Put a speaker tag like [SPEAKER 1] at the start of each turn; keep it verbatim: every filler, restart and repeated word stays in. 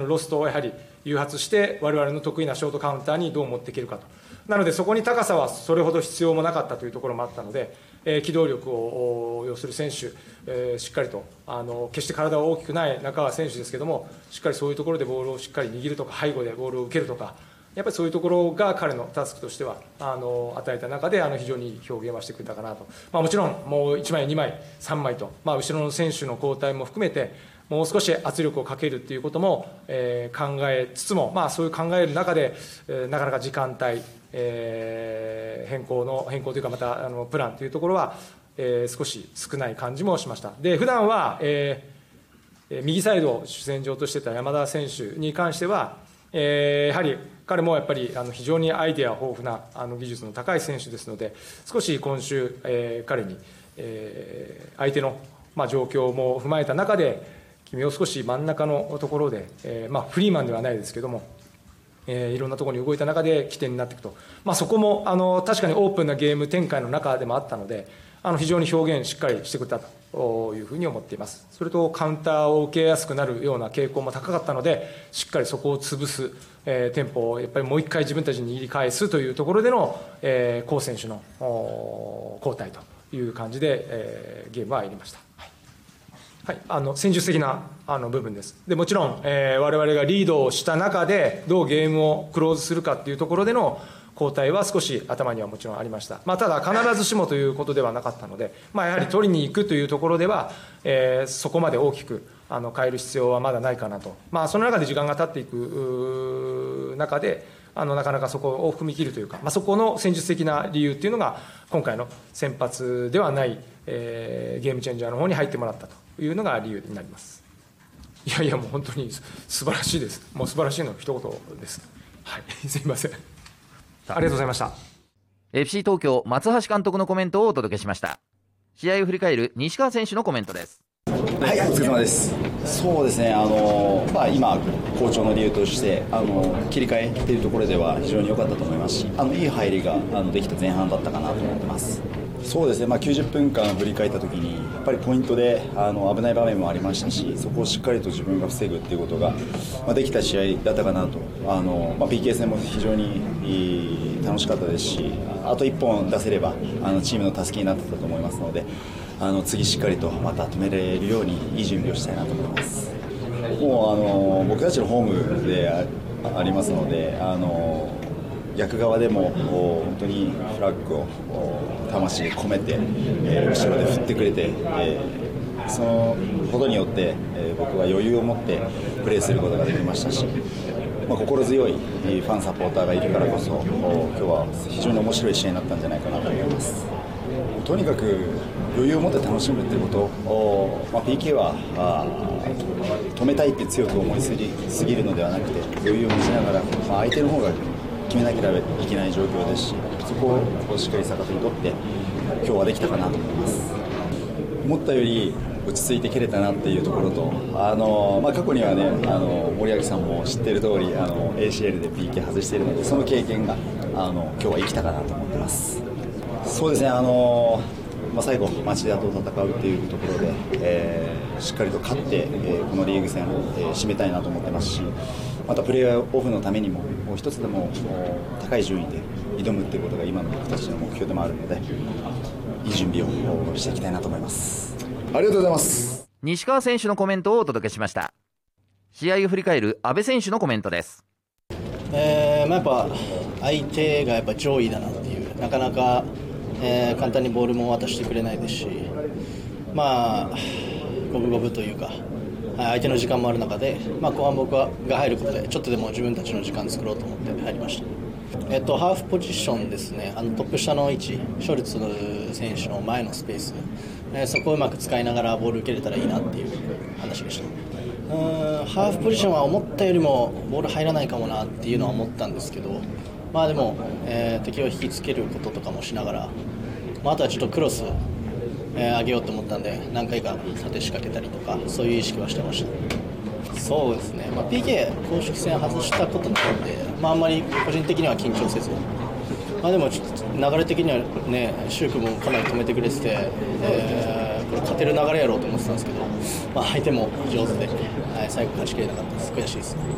[SPEAKER 1] ロストをやはり誘発して我々の得意なショートカウンターにどう持っていけるかと。なのでそこに高さはそれほど必要もなかったというところもあったので、えー、機動力を要する選手、えー、しっかりとあの決して体は大きくない中川選手ですけども、しっかりそういうところでボールをしっかり握るとか、背後でボールを受けるとか、やっぱりそういうところが彼のタスクとしてはあの与えた中であの非常にいい表現はしてくれたかなと、まあ、もちろんもういちまいにまいさんまいと、まあ、後ろの選手の交代も含めてもう少し圧力をかけるということも、えー、考えつつも、まあ、そういう考える中で、えー、なかなか時間帯、えー、変更の変更というかまたあのプランというところは、えー、少し少ない感じもしました。で普段は、えー、右サイドを主戦場としてた山田選手に関しては、えー、やはり彼もやっぱりあの非常にアイデア豊富なあの技術の高い選手ですので、少し今週、えー、彼に、えー、相手の、まあ、状況も踏まえた中で君を少し真ん中のところで、えーまあ、フリーマンではないですけども、えー、いろんなところに動いた中で起点になっていくと、まあ、そこもあの確かにオープンなゲーム展開の中でもあったので、あの非常に表現しっかりしてくれたというふうに思っています。それとカウンターを受けやすくなるような傾向も高かったので、しっかりそこを潰す、えー、テンポをやっぱりもう一回自分たちに握り返すというところでの、えー、コウ選手の交代という感じで、えー、ゲームは入りました。はい、あの戦術的なあの部分です。でもちろん、えー、我々がリードをした中でどうゲームをクローズするかというところでの交代は少し頭にはもちろんありました。まあ、ただ必ずしもということではなかったので、まあ、やはり取りに行くというところでは、えー、そこまで大きくあの変える必要はまだないかなと、まあ、その中で時間が経っていく中であのなかなかそこを踏み切るというか、まあ、そこの戦術的な理由っていうのが今回の先発ではない、えー、ゲームチェンジャーの方に入ってもらったというのが理由になります。いやいやもう本当に素晴らしいです。もう素晴らしいの一言です。はい、すいません。ありがとうございました。
[SPEAKER 2] エフシー 東京松橋監督のコメントをお届けしました。試合を振り返る西川選手のコメントです。
[SPEAKER 3] はい、お疲れ様です。そうですね、あのまあ、今、好調の理由としてあの切り替えというところでは非常に良かったと思いますし、あのいい入りがあのできた前半だったかなと思ってます。そうですね、まあ、きゅうじゅっぷんかん振り返ったときにやっぱりポイントであの危ない場面もありましたし、そこをしっかりと自分が防ぐっていうことが、まあ、できた試合だったかなと。あの、まあ、ピーケー 戦も非常にいい楽しかったですし、あといっぽん出せればあのチームの助けになってたと思いますので、あの次しっかりとまた止めれるようにいい準備をしたいなと思います。もうあの僕たちのホームで あ, ありますので、あの逆側でも本当にフラッグを魂込めて、えー、後ろで振ってくれて、えー、そのことによって、えー、僕は余裕を持ってプレーすることができましたし、まあ、心強いファンサポーターがいるからこそ今日は非常に面白い試合になったんじゃないかなと思います。とにかく余裕を持って楽しむということを、まあ、ピーケー はあ止めたいって強く思いすぎすぎるのではなくて、余裕を持ちながら、まあ、相手の方が決めなければいけない状況ですし、そこをしっかり逆手に取って今日はできたかなと思います。思ったより落ち着いて蹴れたなっていうところと、あの、まあ、過去にはね、あの森脇さんも知ってる通りあの エーシーエル で ピーケー 外しているので、その経験があの今日は生きたかなと思ってます。そうですね、あのまあ、最後町田と戦うっていうところで、えー、しっかりと勝って、えー、このリーグ戦を、えー、締めたいなと思ってますし、またプレーオフのためにももう一つでも高い順位で挑むっていうことが今の僕たちの目標でもあるので、いい準備をしていきたいなと思います。ありがとうございます。
[SPEAKER 2] 西川選手のコメントをお届けしました。試合を振り返る阿部選手のコメントです。
[SPEAKER 4] えーまあ、やっぱ相手がやっぱ上位だなっていう、なかなか、えー、簡単にボールも渡してくれないですし、まあ五分五分というか相手の時間もある中で、まあ、後半僕が入ることでちょっとでも自分たちの時間作ろうと思って入りました。えっと、ハーフポジションですね、あのトップ下の位置、ショルツ選手の前のスペース、えー、そこをうまく使いながらボール受けれたらいいなっていう話でした。うーんハーフポジションは思ったよりもボール入らないかもなっていうのは思ったんですけど、まあでも、えー、敵を引きつけることとかもしながら、まあ、あとはちょっとクロス、えー、上げようと思ったんで何回か縦仕掛けたりとかそういう意識はしてました。そうですね、まあ、ピーケー 公式戦外したことないので、まあ、あんまり個人的には緊張せず、まあ、でもちょっと流れ的にはね、シュークもかなり止めてくれてて、えー、これ勝てる流れやろうと思ってたんですけど、まあ、相手も上手で、はい、最後勝ちきれなかったです。悔しいですね。